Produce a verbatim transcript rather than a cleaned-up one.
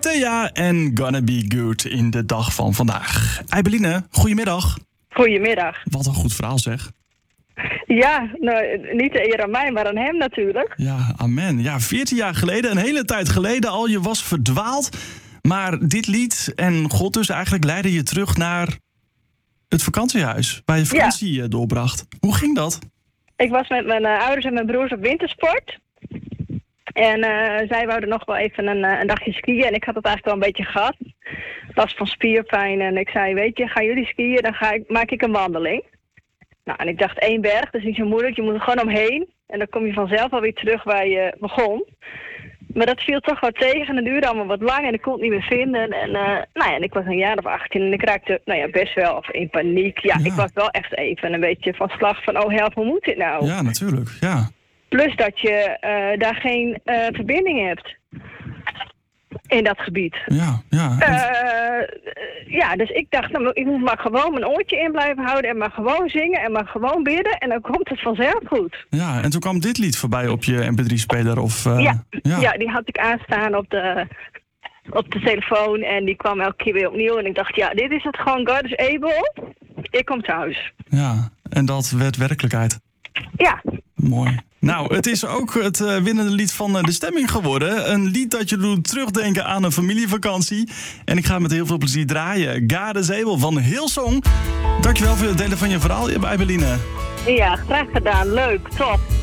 Thea en Gonna Be Good in de dag van vandaag. Eibeline, goedemiddag. Goedemiddag. Wat een goed verhaal zeg. Ja, nou, niet de eer aan mij, maar aan hem natuurlijk. Ja, amen. Ja, veertien jaar geleden, een hele tijd geleden al, je was verdwaald. Maar dit lied en God dus eigenlijk leidde je terug naar het vakantiehuis, waar je vakantie ja. doorbracht. Hoe ging dat? Ik was met mijn uh, ouders en mijn broers op wintersport. En uh, zij wouden nog wel even een, uh, een dagje skiën. En ik had het eigenlijk wel een beetje gehad. Last van spierpijn. En ik zei, weet je, gaan jullie skiën, dan ga ik, maak ik een wandeling. Nou, en ik dacht, één berg, dat is niet zo moeilijk. Je moet er gewoon omheen. En dan kom je vanzelf alweer terug waar je begon. Maar dat viel toch wat tegen. En het duurde allemaal wat lang. En ik kon het niet meer vinden. En, uh, nou ja, en ik was een jaar of achttien. En ik raakte nou ja, best wel in paniek. Ja, ja, ik was wel echt even een beetje van slag van, oh help, hoe moet dit nou? Ja, natuurlijk, ja. Plus dat je uh, daar geen uh, verbinding hebt. In dat gebied. Ja, ja. Uh, ja, dus ik dacht, nou, ik moet maar gewoon mijn oortje in blijven houden en maar gewoon zingen en maar gewoon bidden en dan komt het vanzelf goed. Ja, en toen kwam dit lied voorbij op je M P drie speler of... Uh, ja, ja. ja, die had ik aanstaan op de, op de telefoon en die kwam elke keer weer opnieuw en ik dacht, ja, dit is het gewoon, God is able, ik kom thuis. Ja, en dat werd werkelijkheid. Ja. Mooi. Nou, het is ook het uh, winnende lied van uh, de stemming geworden. Een lied dat je doet terugdenken aan een familievakantie. En ik ga met heel veel plezier draaien. Gade Zebel van Hillsong. Dankjewel voor het delen van je verhaal, Eibeline. Ja, graag gedaan. Leuk. Top.